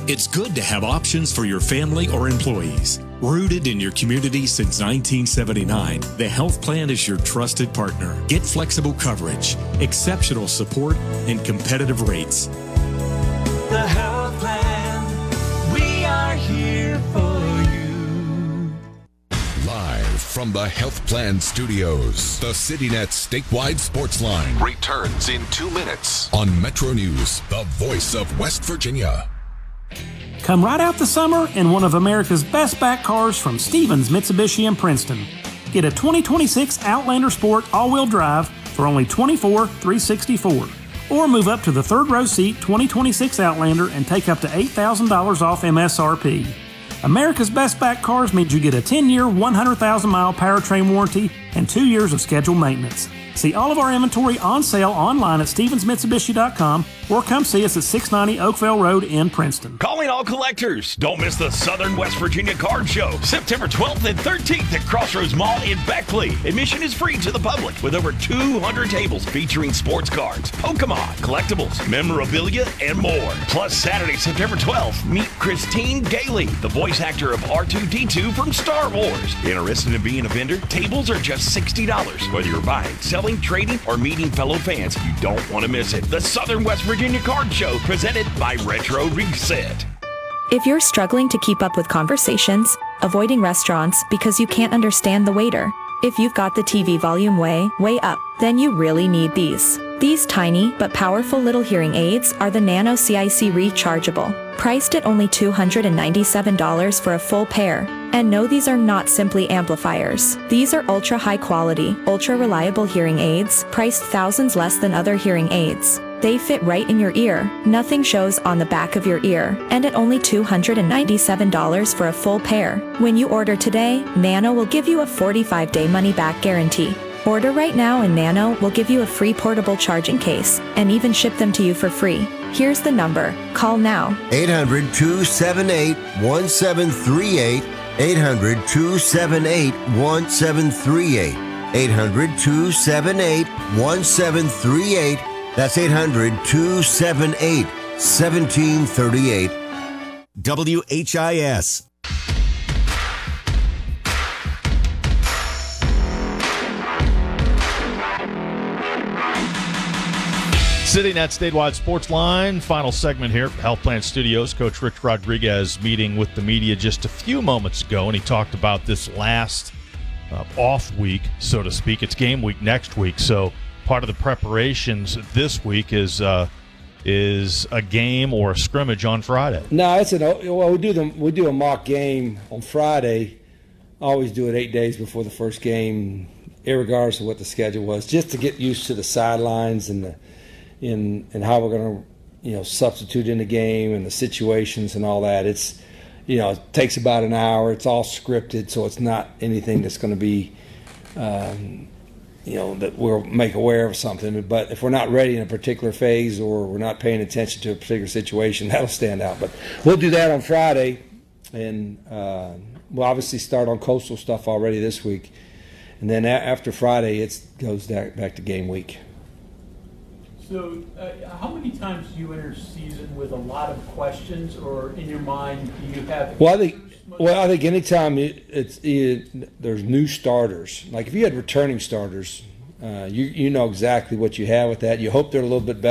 It's good to have options for your family or employees. Rooted in your community since 1979, the health plan is your trusted partner. Get flexible coverage, exceptional support, and competitive rates. The health plan, we are here for you. Live from the Health Plan Studios, the CityNet statewide sports line returns in 2 minutes on Metro News, the voice of West Virginia. Come right out the summer in one of America's best back cars from Stevens Mitsubishi in Princeton. Get a 2026 Outlander Sport all-wheel drive for only $24,364. Or move up to the third row seat 2026 Outlander and take up to $8,000 off MSRP. America's best back cars means you get a 10-year, 100,000-mile powertrain warranty and 2 years of scheduled maintenance. See all of our inventory on sale online at StevensMitsubishi.com or come see us at 690 Oakville Road in Princeton. Calling all collectors. Don't miss the Southern West Virginia Card Show, September 12th and 13th at Crossroads Mall in Beckley. Admission is free to the public with over 200 tables featuring sports cards, Pokemon, collectibles, memorabilia, and more. Plus, Saturday, September 12th, meet Christine Gailey, the voice actor of R2-D2 from Star Wars. Interested in being a vendor? Tables are just $60. Whether you're buying, selling, trading, or meeting fellow fans, you don't want to miss it. The Southern West Virginia Card Show, presented by Retro Reset. If you're struggling to keep up with conversations, avoiding restaurants because you can't understand the waiter, if you've got the TV volume way up, then you really need these. These tiny but powerful little hearing aids are the Nano CIC Rechargeable, priced at only $297 for a full pair. And no, these are not simply amplifiers. These are ultra high quality, ultra reliable hearing aids, priced thousands less than other hearing aids. They fit right in your ear, nothing shows on the back of your ear, and at only $297 for a full pair. When you order today, Nano will give you a 45-day money-back guarantee. Order right now and Nano will give you a free portable charging case, and even ship them to you for free. Here's the number. Call now. 800-278-1738. 800-278-1738. 800-278-1738. That's 800-278-1738. WHIS. CityNet statewide sports line, final segment here. Health Plan Studios. Coach Rich Rodriguez meeting with the media just a few moments ago, and he talked about this last off week, so to speak. It's game week next week, so part of the preparations this week is a game or a scrimmage on Friday. No, we do a mock game on Friday. I always do it 8 days before the first game, irregardless of what the schedule was, just to get used to the sidelines and how we're going to, substitute in the game and the situations and all that. It's, it takes about an hour. It's all scripted, so it's not anything that's going to be, that we'll make aware of something. But if we're not ready in a particular phase or we're not paying attention to a particular situation, that'll stand out. But we'll do that on Friday, and we'll obviously start on coastal stuff already this week. And then after Friday, it goes back to game week. So how many times do you enter season with a lot of questions, or in your mind do you have? Well, I think anytime there's new starters, like if you had returning starters, you know exactly what you have with that. You hope they're a little bit better.